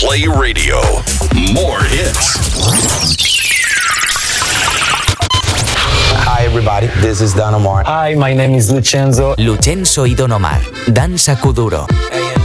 Play Radio. More hits. Hi everybody, this is Don Omar. Hi, my name is Lucenzo. Lucenzo y Don Omar. Danza Kuduro. Hey,